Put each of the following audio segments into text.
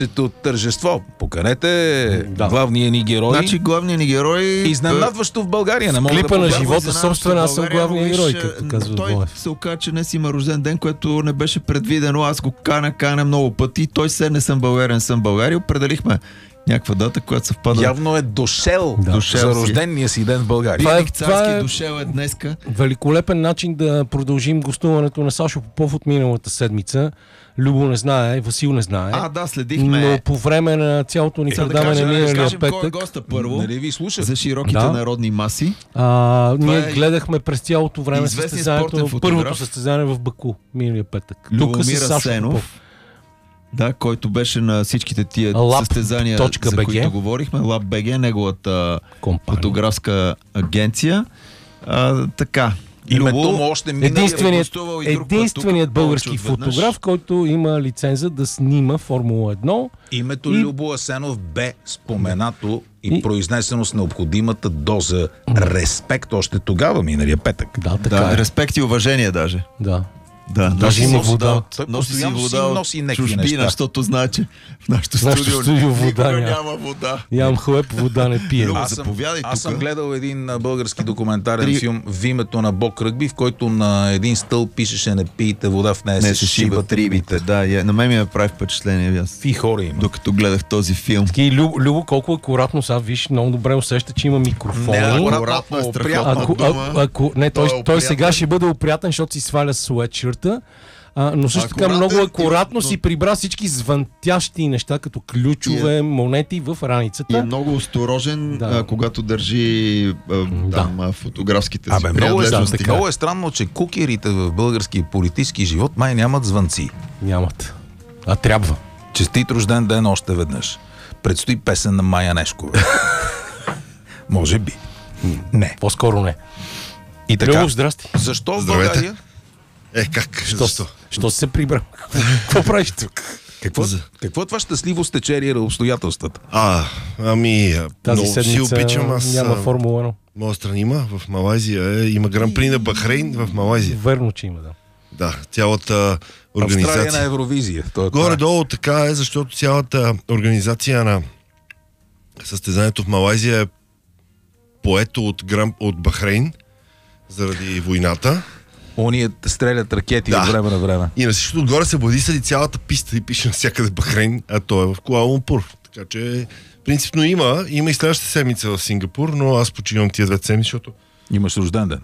Тържество. Поканете главния ни герой. Значи главният ни герой... Изненадващо в България. Не мога клипа да на живота собствена, аз съм главният герой, както казва той Боев. се оказа, че днес има рожден ден, което не беше предвидено. Аз го каня много пъти. Той не съм българин, съм България. Определихме някаква дата, която съвпада. Явно е дошел за рождения си ден в България. Това е дошел е днеска. Великолепен начин да продължим гостуването на Сашо Попов от миналата седмица. Любо не знае, Васил не знае. Следихме. Но по време на цялото ни предаване миналия петък... Кой е госта първо? Нали ви слушах? За широките народни маси. Ние гледахме през цялото време състезанието, първото състезание в Баку миналия петък. Любомир Асенов. Да, който беше на всичките тия състезания, за които говорихме. LabBG, неговата фотографска агенция. Така. Името му още единственият български фотограф, който има лиценза да снима Формула 1. Името Любо Асенов бе споменато и произнесено с необходимата доза респект още тогава, миналия петък. Да, респект и уважение даже. Да. Даже има вода. Носи чужбина, защото знае, че в нашото студио вода няма вода. Нямам хлеб, вода не пием. Аз съм гледал един български документарен филм в името на Бог Ръгби, в който на един стълб пишеше: не пийте вода, в нея се шибат рибите. Да, на мен ми прави впечатление. И хора има. Докато гледах този филм. Любо, колко акуратно сега, виж, много добре усеща, че има микрофон. Акуратно е страхотна дума. Той сега ще бъде опрятен, защото си сваля суетшърта. Но също така много акуратно си прибра всички звънтящи неща, като ключове, монети в раницата. И е много осторожен, когато държи фотографските си принадлежности. Много е странно, че кукерите в български политически живот май нямат звънци. Нямат. А трябва. Честит рожден ден още веднъж. Предстои песен на Майя Нешкова. Може би. Не. По-скоро не. И така. Любов, здрасти. Защо в България? Как? Що се прибра? Какво правиш тук? Какво е това щастливо стечение на обстоятелствата? Тази седмица няма Формула 1. Моя страна има, в Малайзия има Гран-при на Бахрейн в Малайзия. Верно, че има, да. Да, цялата организация. Австралия на Евровизия. Горе-долу така е, защото цялата организация на състезанието в Малайзия е поето от Бахрейн заради войната. Ония стрелят ракети от време на време. И на всичкото отгоре се бладисали цялата писта и пише навсякъде Бахрейн, а то е в Куала Лумпур. Така че принципно има и следващата седмица в Сингапур, но аз почивам тия 2 седмици, защото... Имаш рожден ден?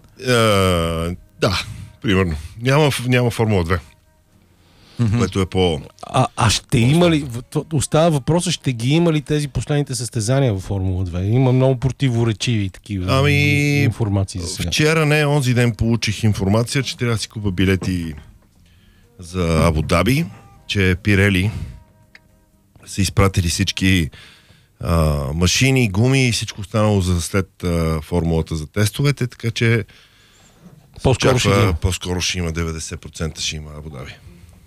Да, примерно. Няма Формула 2. Което е по... ще има ли... Остава въпроса, ще ги има ли тези последните състезания в Формула 2? Има много противоречиви такива информации за сега. Вчера, онзи ден получих информация, че трябва да си купа билети за Абу Даби, че Пирели са изпратили всички машини, гуми и всичко останало за след формулата за тестовете, така че по-скоро ще има 90% ще има Абу Даби.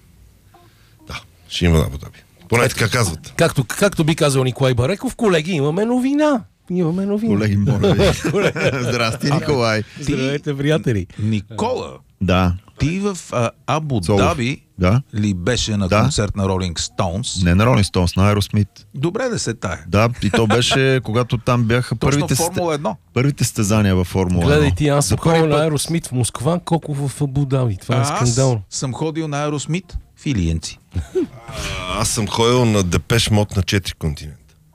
Ще има Абу Даби. Поне така казват. Както би казал Николай Бареков, колеги, имаме новина. Колеги, моля ви. Здрасти, Николай. Здравейте, приятели. Никола, ти в Абу Даби ли беше на концерт на Rolling Stones? Не на Rolling Stones, на Aerosmith. Добре да се тая. Да, и то беше, когато там бяха първите състезания във Формула 1. Гледай ти, аз съм ходил на Aerosmith в Москва, колко в Абу Даби. Това е скандално. Аз съм ходил на Aerosmith в Илиенци. Аз съм ходил на Депеш Мод на 4 континента.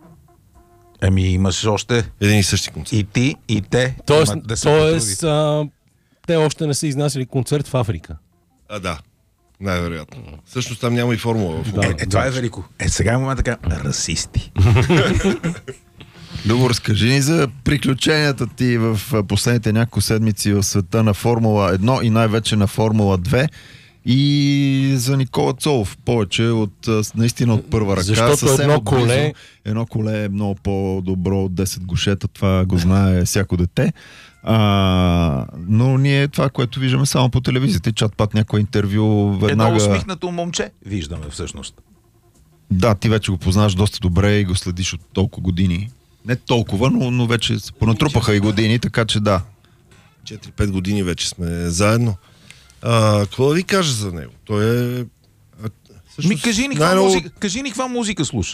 Имаш още... Един и същи концерт. И ти, и те. Тоест, те още не са изнасяли концерт в Африка. Да. Най-вероятно. Всъщност там няма и формула. Това е велико. Сега е момент така. Расисти. Любо, разкажи ни за приключенията ти в последните няколко седмици в света на Формула 1 и най-вече на Формула 2. И за Никола Цолов повече наистина от първа ръка. Защото едно коле е много по-добро от 10 гушета, това го знае всяко дете. Но ние това, което виждаме само по телевизията, чат-пат някое интервю веднага... Едно усмихнато момче виждаме всъщност. Да, ти вече го познаваш доста добре и го следиш от толкова години. Не толкова, но вече понатрупаха и години, така че да. 4-5 години вече сме заедно. Какво да ви кажа за него? Той е Кажи ни каква музика слуша.